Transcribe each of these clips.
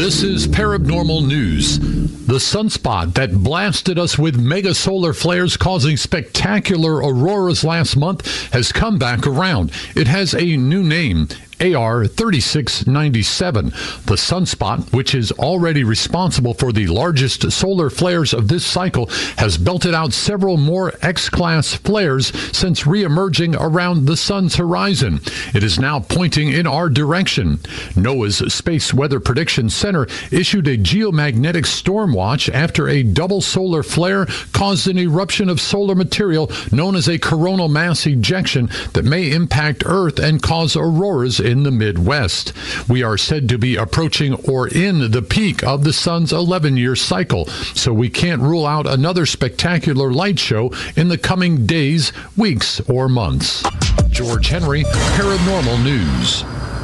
This is Paranormal News. The sunspot that blasted us with mega solar flares causing spectacular auroras last month has come back around. It has a new name, AR 3697. The sunspot, which is already responsible for the largest solar flares of this cycle, has belted out several more X-class flares since re-emerging around the sun's horizon. It is now pointing in our direction. NOAA's Space Weather Prediction Center issued a geomagnetic storm watch after a double solar flare caused an eruption of solar material known as a coronal mass ejection that may impact Earth and cause auroras in the Midwest. We are said to be approaching or in the peak of the sun's 11-year cycle, so we can't rule out another spectacular light show in the coming days, weeks, or months. George Henry, Paranormal News.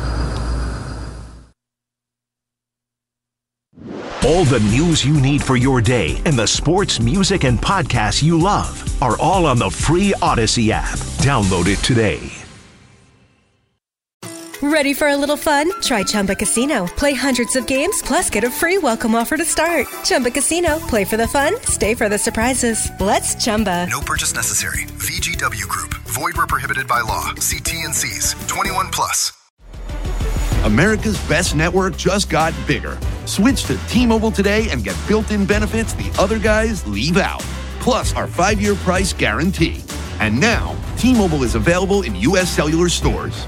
All the news you need for your day and the sports, music, and podcasts you love are all on the free Odyssey app. Download it today. Ready for a little fun? Try Chumba Casino. Play hundreds of games, plus get a free welcome offer to start. Chumba Casino. Play for the fun, stay for the surprises. Let's Chumba. No purchase necessary. VGW Group. Void where prohibited by law. See T&Cs. 21 plus. America's best network just got bigger. Switch to T-Mobile today and get built-in benefits the other guys leave out. Plus our 5-year price guarantee. And now, T-Mobile is available in U.S. cellular stores.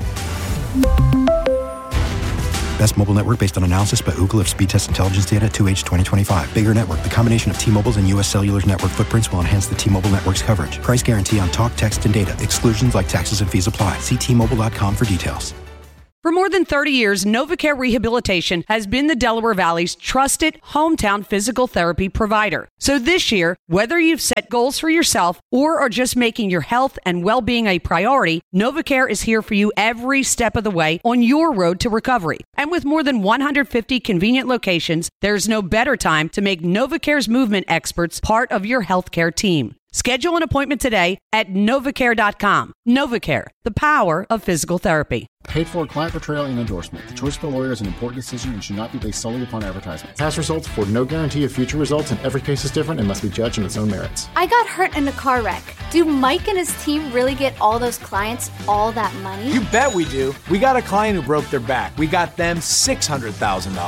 Best mobile network based on analysis by Ookla of speed test intelligence data 2H 2025. Bigger network. The combination of T-Mobile's and U.S. Cellular's network footprints will enhance the T-Mobile network's coverage. Price guarantee on talk, text, and data. Exclusions like taxes and fees apply. See T-Mobile.com for details. For more than 30 years, NovaCare Rehabilitation has been the Delaware Valley's trusted hometown physical therapy provider. So this year, whether you've set goals for yourself or are just making your health and well-being a priority, NovaCare is here for you every step of the way on your road to recovery. And with more than 150 convenient locations, there's no better time to make NovaCare's movement experts part of your healthcare team. Schedule an appointment today at NovaCare.com. NovaCare, the power of physical therapy. Paid for client portrayal and endorsement. The choice of a lawyer is an important decision and should not be based solely upon advertisement. Past results afford no guarantee of future results, and every case is different and must be judged on its own merits. I got hurt in a car wreck. Do Mike and his team really get all those clients all that money? You bet we do. We got a client who broke their back. We got them $600,000.